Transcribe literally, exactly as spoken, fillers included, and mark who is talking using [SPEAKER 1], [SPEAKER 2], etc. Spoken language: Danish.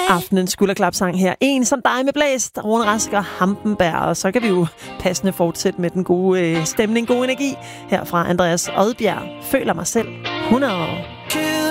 [SPEAKER 1] Aftenens skulderklapsang her. En som dig med blæst, Rune Rask og Hampenberg. Og så kan vi jo passende fortsætte med den gode øh, stemning, god energi her fra Andreas Odbjerg. Føler mig selv hundrede år.